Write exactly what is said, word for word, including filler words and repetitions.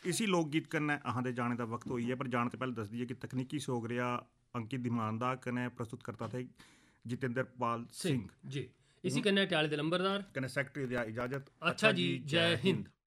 इसी लोकगीत कन्नै अहां दे जाने दा वक्त होई है, पर जाने तो पहले दस दिए कि तकनीकी सोगरिया अंकित दिमानदा कन्नै प्रस्तुत करता थे जितेंद्र पाल सिंह जी। इसी कन्नै ट्याले दे लंबरदार कन्नै सैकटरी दी इजाजत। अच्छा जी, जय हिंद।